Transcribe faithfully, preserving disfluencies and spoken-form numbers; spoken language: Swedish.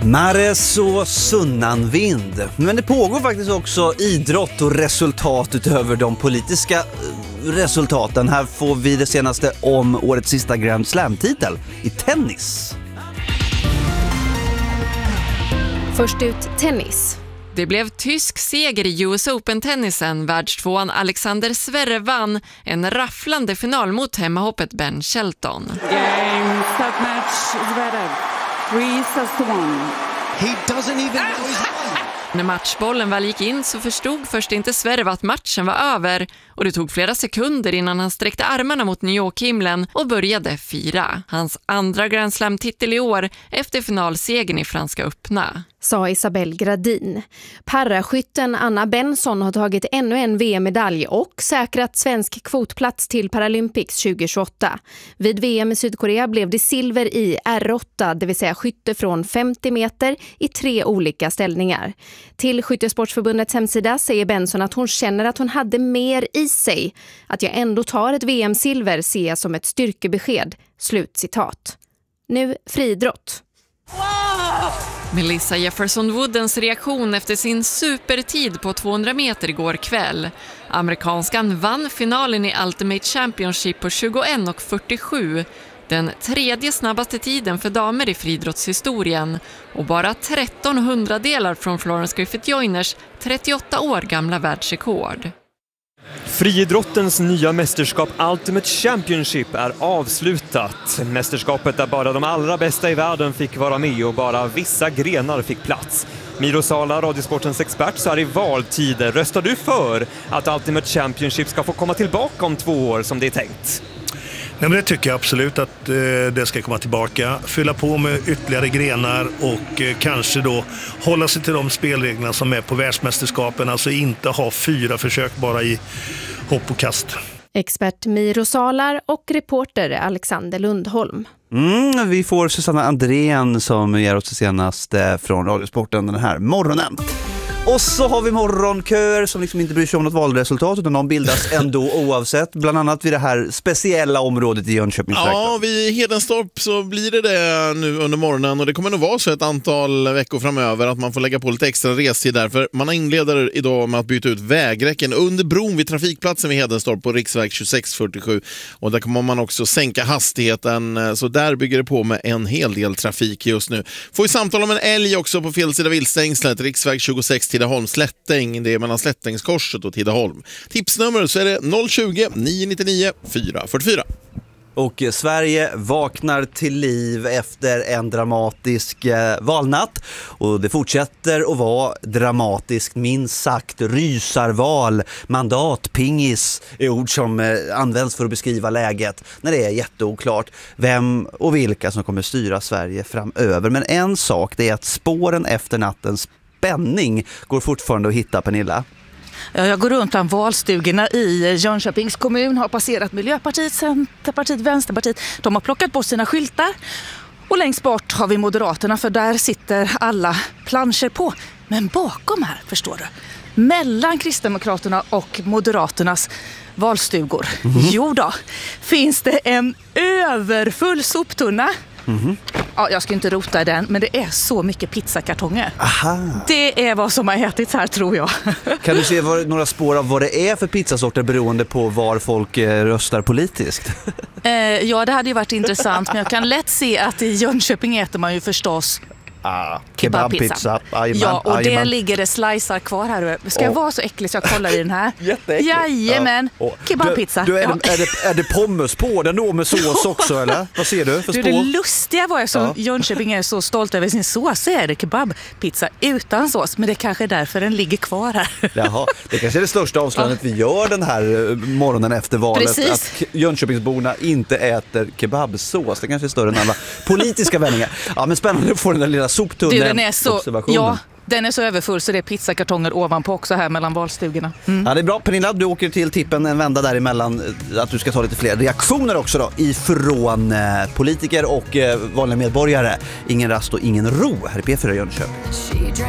Mares och sunnanvind. Men det pågår faktiskt också idrott och resultat utöver de politiska resultaten. Här får vi det senaste om årets sista Grand Slam-titel i tennis. Först ut tennis. Det blev tysk seger i U S Open-tennisen. Världstvåan Alexander Zverev vann en rafflande final mot hemmahoppet Ben Shelton. Game, set match, Zverev. Three sets to one. He doesn't even know he's won. När matchbollen väl gick in så förstod först inte Zverev att matchen var över och det tog flera sekunder innan han sträckte armarna mot New York-himlen och började fira. Hans andra Grand Slam-titel i år efter finalsegern i Franska öppna. Sa Isabelle Gradin. Paraskytten Anna Benson har tagit ännu en V M-medalj och säkrat svensk kvotplats till Paralympics tjugohundratjugoåtta. Vid V M i Sydkorea blev det silver i R åtta, det vill säga skytte från femtio meter i tre olika ställningar. Till Skyttesportsförbundets hemsida säger Benson att hon känner att hon hade mer i sig. Att jag ändå tar ett V M-silver ser jag som ett styrkebesked. Slutcitat. Nu friidrott. Melissa Jefferson-Woodens reaktion efter sin supertid på tvåhundra meter igår kväll. Amerikanskan vann finalen i Ultimate Championship på tjugoett och fyrtiosju. Den tredje snabbaste tiden för damer i friidrottshistorien och bara tretton hundradelar från Florence Griffith Joyners trettioåtta år gamla världsrekord. Friidrottens nya mästerskap Ultimate Championship är avslutat. Mästerskapet där bara de allra bästa i världen fick vara med och bara vissa grenar fick plats. Miro Sala, Radiosportens expert, så här i valtider. Röstar du för att Ultimate Championship ska få komma tillbaka om två år som det är tänkt? Nej, men det tycker jag absolut att eh, det ska komma tillbaka. Fylla på med ytterligare grenar och eh, kanske då hålla sig till de spelreglerna som är på världsmästerskapen. Alltså inte ha fyra försök bara i hopp och kast. Expert Miro Salar och reporter Alexander Lundholm. Mm, vi får Susanna Andrén som ger oss det senaste från Radiosporten den här morgonen. Och så har vi morgonköer som liksom inte bryr sig om något valresultat utan de bildas ändå oavsett. Bland annat vid det här speciella området i Jönköpingstrakten. Ja, vid Hedenstorp så blir det det nu under morgonen och det kommer nog vara så ett antal veckor framöver att man får lägga på lite extra restid där. För man inleder idag med att byta ut vägräcken under bron vid trafikplatsen vid Hedenstorp på riksväg tjugosex fyrtiosju. Och där kommer man också sänka hastigheten så där bygger det på med en hel del trafik just nu. Får vi samtal om en älg också på fel sida viltstängslet, riksväg tjugosex Tidaholm Slättäng, det är mellan Slättängskorset och Tidaholm. Tipsnummer så är det noll tjugo, nio nittionio, fyra fyrtiofyra. Och Sverige vaknar till liv efter en dramatisk eh, valnatt. Och det fortsätter att vara dramatiskt, minst sagt. Rysarval, mandat, pingis är ord som eh, används för att beskriva läget när det är jätteoklart vem och vilka som kommer styra Sverige framöver. Men en sak det är att spåren efter nattens spänning går fortfarande att hitta, Pernilla. Jag går runt bland valstugorna i Jönköpings kommun, har passerat Miljöpartiet, Centerpartiet, Vänsterpartiet. De har plockat bort sina skyltar och längst bort har vi Moderaterna för där sitter alla planscher på. Men bakom här, förstår du, mellan Kristdemokraterna och Moderaternas valstugor, mm-hmm. jo då, finns det en överfull soptunna. Mm-hmm. Ja, jag ska inte rota i den, men det är så mycket pizzakartonger. Aha. Det är vad som har ätits här, tror jag. Kan du se vad, några spår av vad det är för pizzasorter beroende på var folk eh, röstar politiskt? eh, ja, det hade ju varit intressant, men jag kan lätt se att i Jönköping äter man ju förstås Ah, kebabpizza. Ja, och det ligger det slicear kvar här. Ska jag oh. vara så äcklig så jag kollar i den här? Jätteäckligt. Jajamän, ja. oh. kebabpizza. Du, du, är, ja. det, är, det, är det pommes på den då med sås också, eller? Vad ser du för du, spår? Det lustiga var jag som ja. Jönköping är så stolt över sin sås, så är det kebabpizza utan sås. Men det kanske är därför den ligger kvar här. Jaha, det kanske är det största avslöjandet ja. vi gör den här morgonen efter valet. Precis. Att Jönköpingsborna inte äter kebabsås. Det kanske är större än alla politiska vändningar. Ja, men spännande att få den där lilla soptunneln. Så, ja, den är så överfull så det är pizzakartonger ovanpå också här mellan valstugorna. Mm. Ja, det är bra. Pernilla, du åker till tippen en vända däremellan att du ska ta lite fler reaktioner också då ifrån eh, politiker och eh, vanliga medborgare. Ingen rast och ingen ro här i P fyra Jönköping.